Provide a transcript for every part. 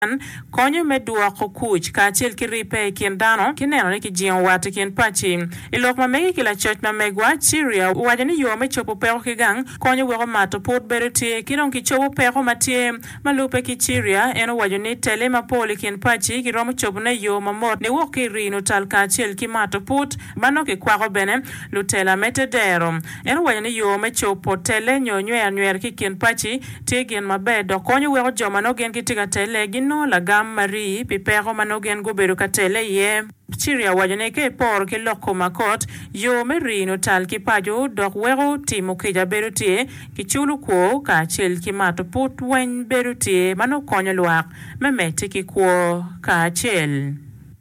konyo me duoko kuch ka achiel kiripe kin dhano kineno ni kijiwo wat kin pachi ilok mamegi kila choch mamegwa Syria wajo ni yo mechopo peko kigang konyo weko mato pod bedo tie kidong kichopo peko matie malupe ki Syria eno wajo ni tele mapoli kin pachi kiromo chopo na yo mamot ni wok kirino tal ka achiel ki mato put mano kikwako bene lutela metedero eno wajo ni yo mechopo tele nyonywer ki kin pachi tie gin mabedo konyo weko joma no gen kitika tele gino lagam mari pipeko manogen gobedo katele ye Syria wajone ke por ke loko makot yo merino tal ki pajo dok wego timo kija berutie kichulu kuo ka chil ki mato put wen berutie mano konyo luak memete ki kuo ka chil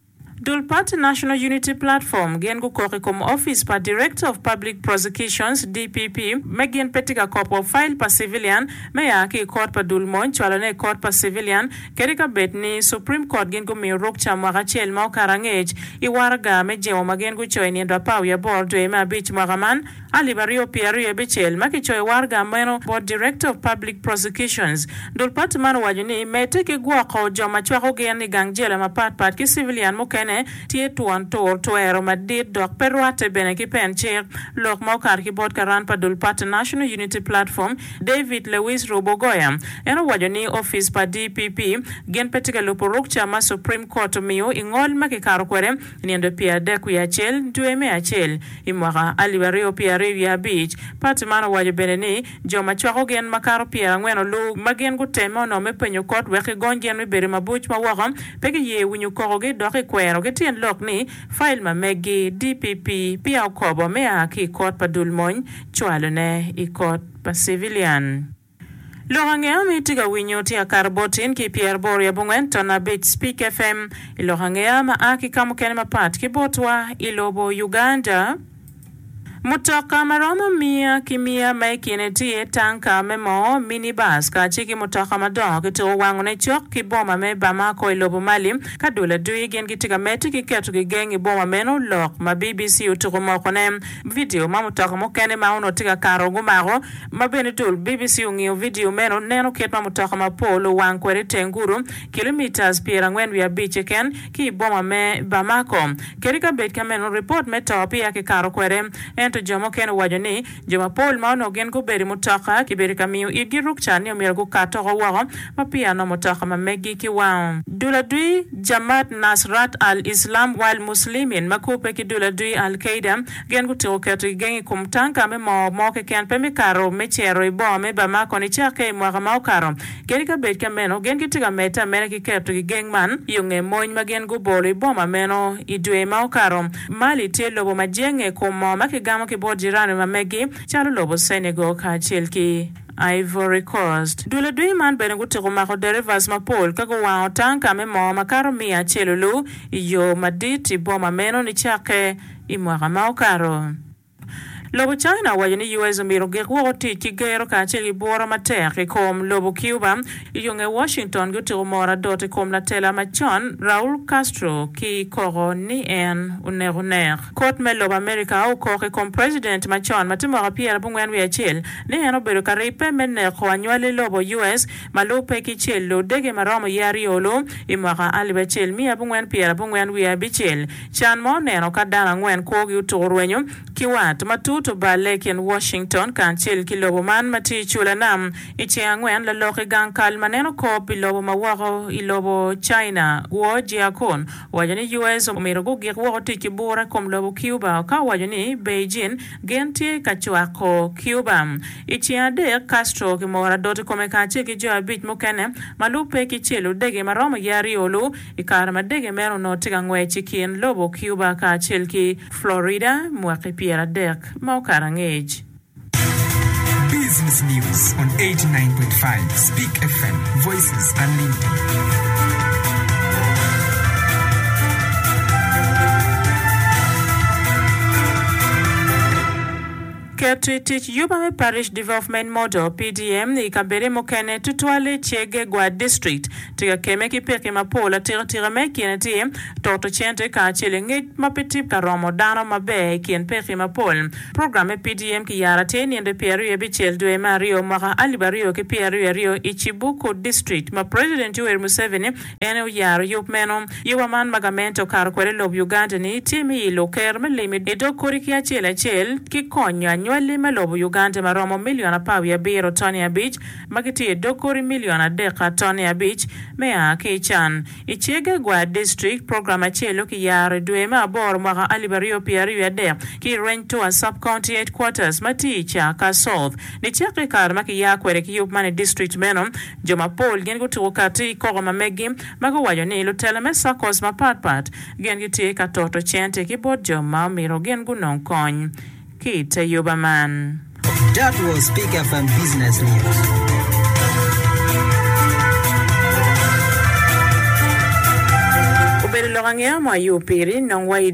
Dulpat National Unity Platform gen go kokom office pa Director of Public Prosecutions DPP megien petika kopo file pa civilian meya ki court pa dulmon chwalone court pa civilian kerika betni Supreme Court gen go mi rok chamwa chel ma karangej iwarga mejewo magen go choini ndo pa ya board we ma bich magaman ali bario piario bechel makichoy warga meno board Director of Public Prosecutions Dulpat man wajuni mete ki gwako joma chwako gen ni gangjela mapat ki civilian mokene tie tuan tor toero madid dok perwate bene ki penche lok mokar ki bod karan pa Dulpat National Unity Platform David Lewis Robogoya eno wajo ni office pa DPP gen petika luporuk chama Supreme Court miyo ingol makikaro kwere niendo pia deku ya chel dueme achel imwaka aliwario pia rewi ya beach pati mano wajo bene ni joma chwako gen makaro pia ngweno lu magen gutemo no mepenyo court weki gongen miberi mabuch mawakam peke ye winyu koroge doki kwero getien lok ni file mamegi DPP pia ukobo mea ki court pa dulmony chwalone i court pa civilian Lohangea mitiga winyo tia karbotin ki Pierre Boria bungwen tona bit Speak FM ilohangea maaki kamukene mapat ki botwa ilobo Uganda Mutoka maromo mia kimia maikine tie tanka memo minibus ka chiki mutoka madongo kito wangune chok ki boma me Bamako ilobo Mali kadula dui gen kitika meti ki ketu ki gengi boma meno lok ma BBC utuku mokone video ma mutoka mokene mauno tika karo gumaro ma bene dul BBC ungiyo video meno neno ket ma mutoka mapolo wangkwere tenguru kilometers pira ngwen via biche ken ki boma me Bamako kerika bet kameno report metopi ya ki karo kwere to jomo ken wajoni joma pol ma no gen ko beri mutaka ki beri kamiyo igiruk chani omir go kato go wago mapia no mutaka mamegi ki wa duladui Jamaat Nasrat al-Islam wal Muslimin makupe ki duladui al-Qaeda gen ko to keto gengi kumtanka me mo ke ken pemi karo me chero ibo me Bamako ni chake mwaga ma karo gen ka bet kameno gen ki tiga meta mena ki keto ki gengman yonge moñ magen go boli boma meno idwe ma karo Mali te lobo majenge ko mo makigamo ki bod jirani mamegi chalo lobo Senegal ka chilki Ivory Coast. Dule dui man bene gutiko mako derivas mapol kako wao tanka me mo makaro mia chelulu iyo maditi boma meno ni chake imwaka maokaro. Lobo China wajani US miro gekwo ti kigero ka cheli bora matek kom lobo Cuba yonge Washington gutiro mora dote kom la tela machon Raul Castro ki koro ni en uneruner court me lobo America au kore kom president machon matimo rapia bungwen wi achel ni eno bero karipe menne ko anywale lobo US malope ki chelo dege maromo yari olo imwaka aliba chel mi abungwen pia bungwen wi abichel chan mo neno kadana ngwen ko gi utorwenyo kiwat matu to balek in Washington kanchil kilobo man mati chula nam ichi angwen la loke gankal maneno ko bilobo mawaro ilobo China wo jiakon wajani US umirogo gekwo tiki bora kom lobo Cuba ka wajani Beijing gentie kachwako Cuba ichi ade Castro kimora doti kome kanchil ki jo abit mokene malupe ki chelu dege maroma yari olu ikarama dege mero no tiga ngwe chikin lobo Cuba kanchil ki Florida mwaki piera dek Karangage. Business News on 89.5 Speak FM. Voices Unlimited. Pertwitich Yubame Parish Development Model PDM ni kabere mokene tutwale chege gwa district tiga keme ki peke mapola tira me kiene tie toto chente ka chele ngit mapetip ka romo dano mabe kien peke mapol programe PDM ki yara teni ende pieru ye bichel dwe mario maka alibario ki pieru ye rio Ichibuko district ma president Yoweri Museveni ene yara yup meno yuwaman magamento kar kwere lob Uganda ni timi ilo kerme limit edo koriki ya chel ki konya nywele malobo Uganda maromo miliona pawi ya biro toni ya beach magiti dokori miliona deka toni ya beach mea kichan ichege gwa district programa chelo ki yare dueme abor maka alibario piario ya de ki rento a sub-county headquarters maticha ka south ni cheke karma ki ya kwere ki yupmane district menom joma pol gen gutu kati koko mamegi mago wajo ni ilo teleme sakos mapatpat gen giti katoto chente ki bod joma miro gen gunong kony Kita Yubaman. That was Speak FM Business News. Ubelilogangia mwa yupiri nongwa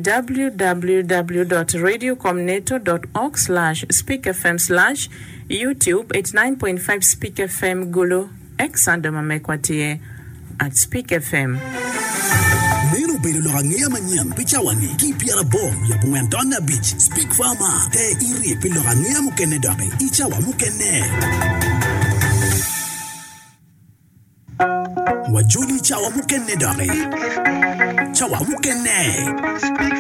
www.radiocomneto.org/speakfm/YouTube 89.5 Speak FM Gulu Exander Mamekwatie at Speak FM. Nero Belorangia Maniam, Pichawani, Kipiara Bom, Yapuantana Beach, Speak Farmer, Te Iri, Pilorania Mukenedare, Ichawa Mukene. Wajuli Chawa Mukenedare. Chawa Mukene.